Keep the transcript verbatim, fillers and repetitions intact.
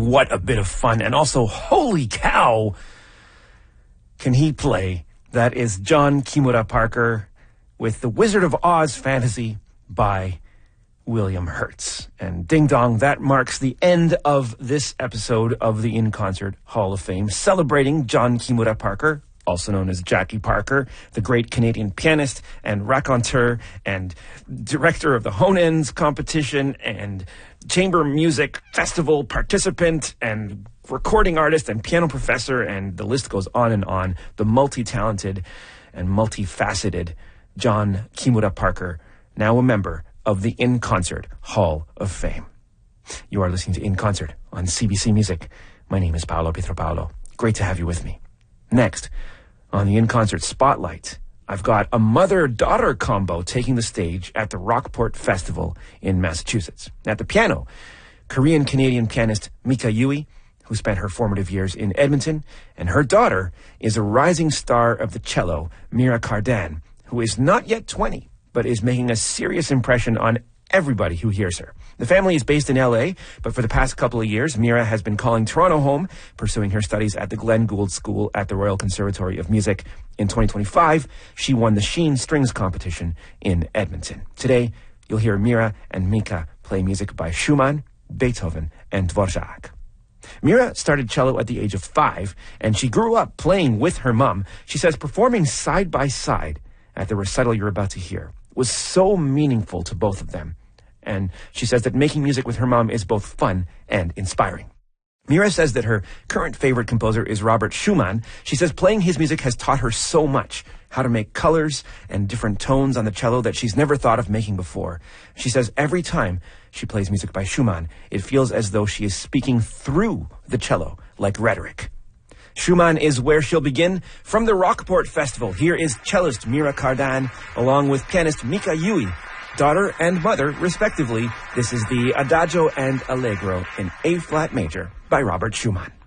what a bit of fun. And also, holy cow, can he play? That is John Kimura Parker with The Wizard of Oz Fantasy by William Hertz. And ding dong, that marks the end of this episode of the In Concert Hall of Fame, celebrating John Kimura Parker, also known as Jackie Parker, the great Canadian pianist and raconteur and director of the Honens competition and chamber music festival participant and recording artist and piano professor, and the list goes on and on. The multi-talented and multifaceted John Kimura Parker, now a member of the In Concert Hall of Fame. You are listening to In Concert on C B C Music. My name is Paolo Pietropaulo. Great to have you with me. Next, on the In Concert Spotlight, I've got a mother-daughter combo taking the stage at the Rockport Festival in Massachusetts. At the piano, Korean-Canadian pianist Mika Yui, who spent her formative years in Edmonton, and her daughter is a rising star of the cello, Mira Cardan, who is not yet twenty, but is making a serious impression on everybody who hears her. The family is based in L A, but for the past couple of years, Mira has been calling Toronto home, pursuing her studies at the Glenn Gould School at the Royal Conservatory of Music. In twenty twenty-five, she won the Sheen Strings competition in Edmonton. Today, you'll hear Mira and Mika play music by Schumann, Beethoven, and Dvorak. Mira started cello at the age of five, and she grew up playing with her mom. She says performing side by side at the recital you're about to hear was so meaningful to both of them. And she says that making music with her mom is both fun and inspiring. Mira says that her current favorite composer is Robert Schumann. She says playing his music has taught her so much, how to make colors and different tones on the cello that she's never thought of making before. She says every time she plays music by Schumann, it feels as though she is speaking through the cello, like rhetoric. Schumann is where she'll begin. From the Rockport Festival, here is cellist Mira Cardan, along with pianist Mika Yui, daughter and mother, respectively. This is the Adagio and Allegro in A-flat major by Robert Schumann.